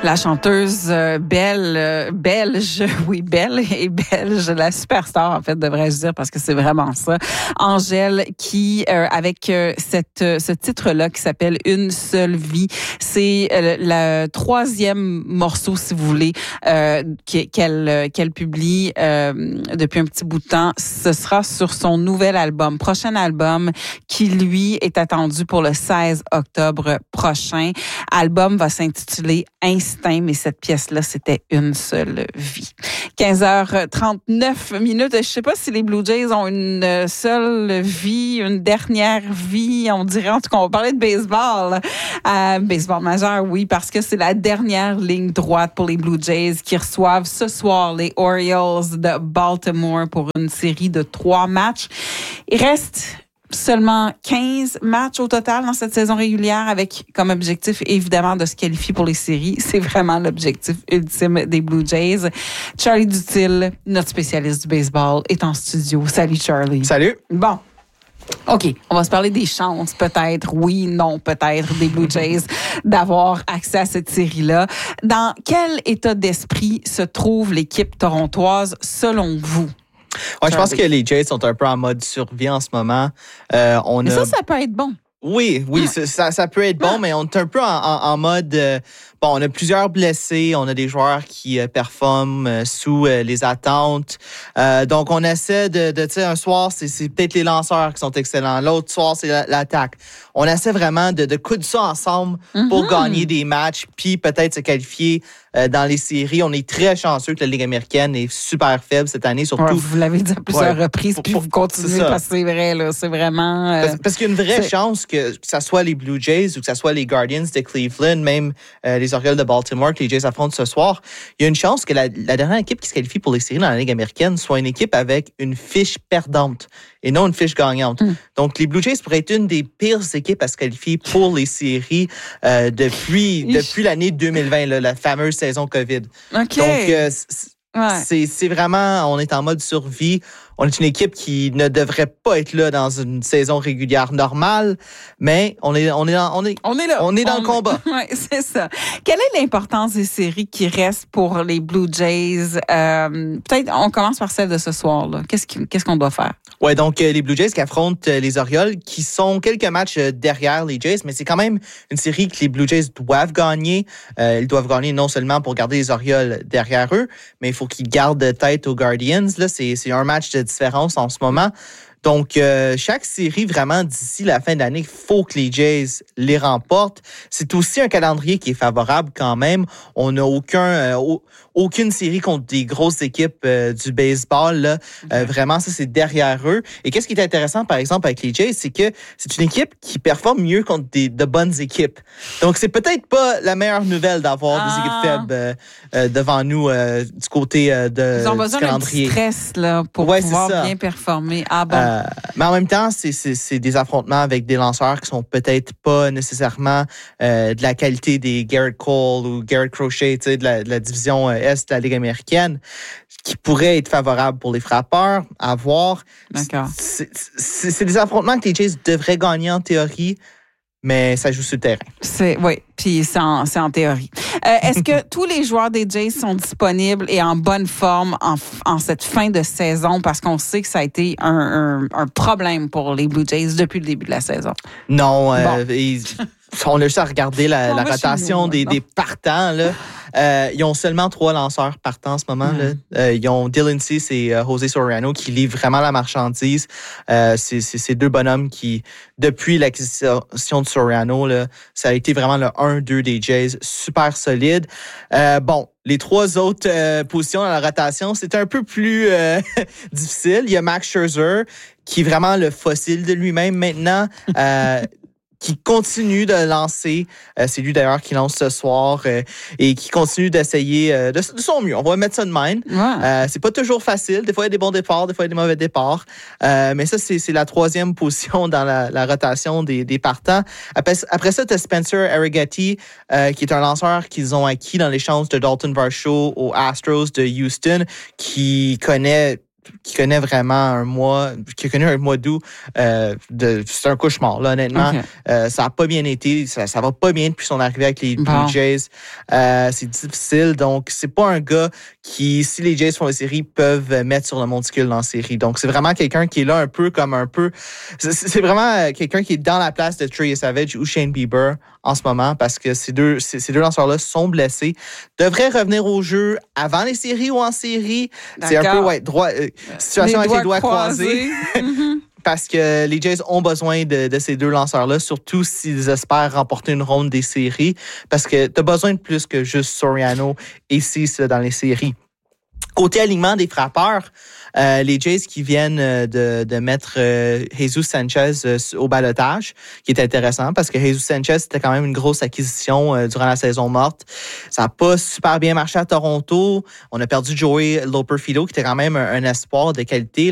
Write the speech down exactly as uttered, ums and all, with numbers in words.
La chanteuse euh, belle, euh, belge, oui, belle et belge, la superstar, en fait, devrais-je dire, parce que c'est vraiment ça. Angèle, qui, euh, avec euh, cette, euh, ce titre-là qui s'appelle Une seule vie, c'est euh, le troisième morceau, si vous voulez, euh, qu'elle, qu'elle publie euh, depuis un petit bout de temps. Ce sera sur son nouvel album, prochain album, qui, lui, est attendu pour le seize octobre prochain. Album va s'intituler Instinct, mais cette pièce-là, c'était Une seule vie. quinze heures trente-neuf minutes. Je sais pas si les Blue Jays ont une seule vie, une dernière vie, on dirait. En tout cas, on parlait de baseball. Euh, baseball majeur, oui, parce que c'est la dernière ligne droite pour les Blue Jays qui reçoivent ce soir les Orioles de Baltimore pour une série de trois matchs. Il reste seulement quinze matchs au total dans cette saison régulière avec comme objectif, évidemment, de se qualifier pour les séries. C'est vraiment l'objectif ultime des Blue Jays. Charlie Dutil, notre spécialiste du baseball, est en studio. Salut, Charlie. Salut. Bon. OK, on va se parler des chances, peut-être, oui, non, peut-être, des Blue Jays d'avoir accès à cette série-là. Dans quel état d'esprit se trouve l'équipe torontoise, selon vous? Ouais, je pense que les Jays sont un peu en mode survie en ce moment. Euh, on mais a... ça, ça peut être bon. Oui, oui, ah. ça, ça peut être bon, ah. mais on est un peu en, en, en mode... Euh, bon, on a plusieurs blessés, on a des joueurs qui euh, performent euh, sous euh, les attentes. Euh, donc, on essaie de... de tu sais, un soir, c'est, c'est peut-être les lanceurs qui sont excellents. L'autre soir, c'est la, l'attaque. On essaie vraiment de, de coudre ça ensemble mm-hmm. pour gagner des matchs, puis peut-être se qualifier euh, dans les séries. On est très chanceux que la Ligue américaine est super faible cette année, surtout... Ouais, vous l'avez dit à plusieurs ouais, reprises, pour, puis pour, vous continuez, parce que c'est vrai, là, c'est vraiment... Euh, parce, parce qu'il y a une vraie c'est... chance que, que ça soit les Blue Jays ou que ça soit les Guardians de Cleveland, même euh, les Orioles de Baltimore que les Jays affrontent ce soir, il y a une chance que la, la dernière équipe qui se qualifie pour les séries dans la Ligue américaine soit une équipe avec une fiche perdante et non une fiche gagnante. Mm. Donc, les Blue Jays pourraient être une des pires équipes à se qualifier pour les séries euh, depuis, depuis l'année deux mille vingt, là, la fameuse saison COVID. Okay. Donc, euh, c'est, ouais. c'est, c'est vraiment, on est en mode survie. On est une équipe qui ne devrait pas être là dans une saison régulière normale, mais on est, on est, dans, on est, on est là. On est dans on, le combat. Oui, c'est ça. Quelle est l'importance des séries qui restent pour les Blue Jays? Euh, peut-être, on commence par celle de ce soir-là. Qu'est-ce, qui, qu'est-ce qu'on doit faire? Oui, donc euh, les Blue Jays qui affrontent euh, les Orioles, qui sont quelques matchs euh, derrière les Jays, mais c'est quand même une série que les Blue Jays doivent gagner. Euh, ils doivent gagner non seulement pour garder les Orioles derrière eux, mais il faut qu'ils gardent tête aux Guardians. Là, c'est, c'est un match de différence en ce moment. Donc, euh, chaque série, vraiment, d'ici la fin de l'année, il faut que les Jays les remportent. C'est aussi un calendrier qui est favorable quand même. On n'a aucun, euh, aucune série contre des grosses équipes euh, du baseball. Là. Euh, vraiment, ça, c'est derrière eux. Et qu'est-ce qui est intéressant, par exemple, avec les Jays, c'est que c'est une équipe qui performe mieux contre des, de bonnes équipes. Donc, c'est peut-être pas la meilleure nouvelle d'avoir ah. des équipes faibles euh, euh, devant nous euh, du côté euh, de, Ils ont besoin du calendrier. Ils ont besoin d'un stress là, pour ouais, pouvoir bien performer. Ah bon? Euh, mais en même temps, c'est, c'est, c'est des affrontements avec des lanceurs qui sont peut-être pas nécessairement euh, de la qualité des Garrett Cole ou Garrett Crochet, tu sais, de la, de la division Est de la Ligue américaine, qui pourraient être favorables pour les frappeurs à voir. D'accord. C'est, c'est, c'est des affrontements que les Jays devraient gagner en théorie, mais ça joue sur le terrain. C'est, oui, puis c'est en, c'est en théorie. Euh, est-ce que tous les joueurs des Jays sont disponibles et en bonne forme en, en cette fin de saison? Parce qu'on sait que ça a été un, un, un problème pour les Blue Jays depuis le début de la saison. Non, euh, bon. ils, on a juste à regarder la, la rotation nous, des, des partants, là. Euh, ils ont seulement trois lanceurs partants en ce moment. Mm. Là. Euh, ils ont Dylan Cease et euh, José Soriano qui livrent vraiment la marchandise. Euh, c'est, c'est ces deux bonhommes qui, depuis l'acquisition de Soriano, là, ça a été vraiment le un deux des Jays, super solide. Euh, bon, les trois autres euh, positions dans la rotation, c'est un peu plus euh, difficile. Il y a Max Scherzer, qui est vraiment le fossile de lui-même maintenant. Euh, qui continue de lancer. Euh, c'est lui d'ailleurs qui lance ce soir euh, et qui continue d'essayer euh, de, de son mieux. On va mettre ça de même. Ouais. Euh, c'est pas toujours facile. Des fois, il y a des bons départs, des fois, il y a des mauvais départs. Euh, mais ça, c'est, c'est la troisième position dans la, la rotation des, des partants. Après, après ça, tu as Spencer Arrighetti, euh, qui est un lanceur qu'ils ont acquis dans l'échange de Dalton Varsho aux Astros de Houston, qui connaît qui connaît vraiment un mois, qui a connu un mois d'août, euh, de, c'est un cauchemar, là, honnêtement. Okay. Euh, ça n'a pas bien été, ça, ça va pas bien depuis son arrivée avec les bon. Blue Jays. Euh, c'est difficile, donc c'est pas un gars qui, si les Jays font la série, peuvent mettre sur le monticule dans la série. Donc c'est vraiment quelqu'un qui est là un peu comme un peu, c'est, c'est vraiment quelqu'un qui est dans la place de Trey Savage ou Shane Bieber en ce moment, parce que ces deux, ces, ces deux lanceurs-là sont blessés, devraient revenir au jeu avant les séries ou en série. D'accord. C'est un peu, ouais, droit, euh, situation les avec les doigts croisés. croisés. Parce que les Jays ont besoin de, de ces deux lanceurs-là, surtout s'ils espèrent remporter une ronde des séries, parce que tu as besoin de plus que juste Soriano et Cease dans les séries. Côté alignement des frappeurs, euh, les Jays qui viennent de, de mettre euh, Jesus Sanchez euh, au ballottage, qui est intéressant parce que Jesus Sanchez, c'était quand même une grosse acquisition euh, durant la saison morte. Ça n'a pas super bien marché à Toronto. On a perdu Joey Loperfido, qui était quand même un, un espoir de qualité.